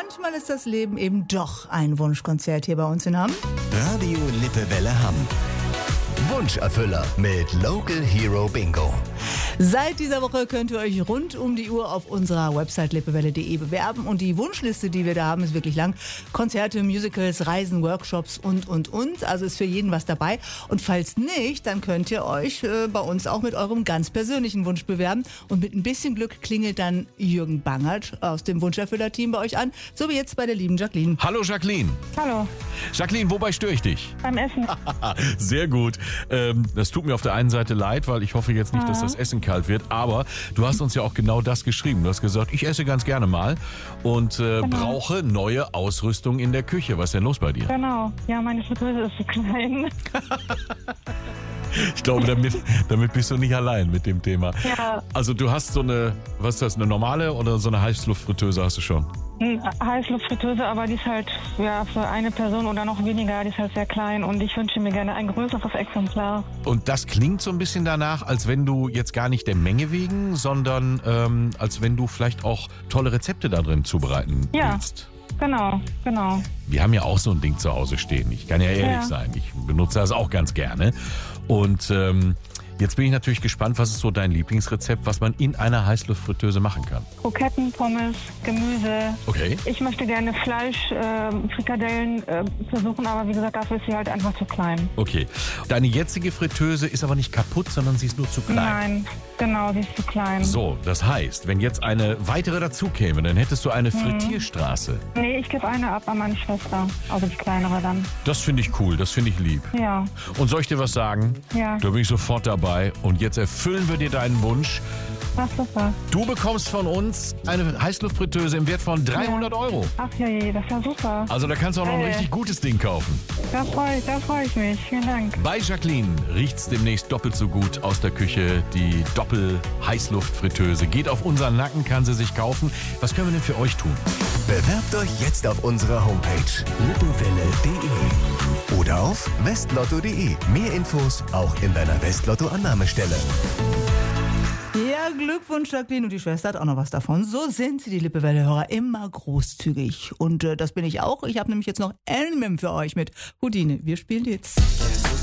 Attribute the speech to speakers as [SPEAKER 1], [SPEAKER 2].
[SPEAKER 1] manchmal ist das Leben eben doch ein Wunschkonzert hier bei uns in Hamm.
[SPEAKER 2] Radio Lippewelle Hamm. Wunscherfüller mit Local Hero Bingo.
[SPEAKER 1] Seit dieser Woche könnt ihr euch rund um die Uhr auf unserer Website lippewelle.de bewerben und die Wunschliste, die wir da haben, ist wirklich lang. Konzerte, Musicals, Reisen, Workshops und. Also ist für jeden was dabei. Und falls nicht, dann könnt ihr euch bei uns auch mit eurem ganz persönlichen Wunsch bewerben. Und mit ein bisschen Glück klingelt dann Jürgen Bangert aus dem Wunscherfüller-Team bei euch an. So wie jetzt bei der lieben Jacqueline.
[SPEAKER 3] Hallo Jacqueline.
[SPEAKER 4] Hallo,
[SPEAKER 3] Jacqueline, wobei störe ich dich?
[SPEAKER 4] beim Essen.
[SPEAKER 3] Sehr gut. Das tut mir auf der einen Seite leid, weil ich hoffe jetzt nicht, dass das Essen kalt wird. Aber du hast uns ja auch genau das geschrieben. Du hast gesagt, ich esse ganz gerne mal und brauche neue Ausrüstung in der Küche. Was ist denn los bei dir?
[SPEAKER 4] Genau. Ja, meine Fritteuse ist so klein.
[SPEAKER 3] Ich glaube, damit bist du nicht allein mit dem Thema.
[SPEAKER 4] Ja.
[SPEAKER 3] Also du hast so eine, was ist das, eine normale oder so eine Heißluftfritteuse hast du schon?
[SPEAKER 4] Heißluftfritteuse, aber die ist halt für eine Person oder noch weniger, die ist halt sehr klein und ich wünsche mir gerne ein größeres Exemplar.
[SPEAKER 3] Und das klingt so ein bisschen danach, als wenn du jetzt gar nicht der Menge wegen, sondern als wenn du vielleicht auch tolle Rezepte da drin zubereiten willst.
[SPEAKER 4] Genau.
[SPEAKER 3] Wir haben ja auch so ein Ding zu Hause stehen. Ich kann ja ehrlich sein. Ich benutze das auch ganz gerne. Und jetzt bin ich natürlich gespannt, was ist so dein Lieblingsrezept, was man in einer Heißluftfritteuse machen kann?
[SPEAKER 4] Kroketten, Pommes, Gemüse.
[SPEAKER 3] Okay.
[SPEAKER 4] Ich möchte gerne Fleisch, Frikadellen versuchen, aber wie gesagt, dafür ist sie halt einfach zu klein.
[SPEAKER 3] Okay. Deine jetzige Fritteuse ist aber nicht kaputt, sondern sie ist nur zu klein.
[SPEAKER 4] Nein, genau, sie ist zu klein.
[SPEAKER 3] So, das heißt, wenn jetzt eine weitere dazu käme, dann hättest du eine Frittierstraße.
[SPEAKER 4] Nee, ich gebe eine ab an meine Schwester, also die kleinere dann.
[SPEAKER 3] Das finde ich cool, das finde ich lieb.
[SPEAKER 4] Ja.
[SPEAKER 3] Und soll ich dir was sagen?
[SPEAKER 4] Ja.
[SPEAKER 3] Da bin ich sofort dabei. Und jetzt erfüllen wir dir deinen Wunsch.
[SPEAKER 4] Ach, super.
[SPEAKER 3] Du bekommst von uns eine Heißluftfritteuse im Wert von 300 Euro.
[SPEAKER 4] Ach je, das ist ja super.
[SPEAKER 3] Also da kannst du auch noch ein richtig gutes Ding kaufen.
[SPEAKER 4] Da freu ich mich. Vielen Dank.
[SPEAKER 3] Bei Jacqueline riecht's demnächst doppelt so gut aus der Küche. Die Doppel-Heißluftfritteuse geht auf unseren Nacken, kann sie sich kaufen. Was können wir denn für euch tun?
[SPEAKER 2] Bewerbt euch jetzt auf unserer Homepage lippewelle.de oder auf westlotto.de. Mehr Infos auch in deiner Westlotto-Annahmestelle.
[SPEAKER 1] Ja, Glückwunsch, Jacqueline. Und die Schwester hat auch noch was davon. So sind sie, die Lippewelle-Hörer, immer großzügig. Und das bin ich auch. Ich habe nämlich jetzt noch Eminem für euch mit Houdini. Wir spielen jetzt.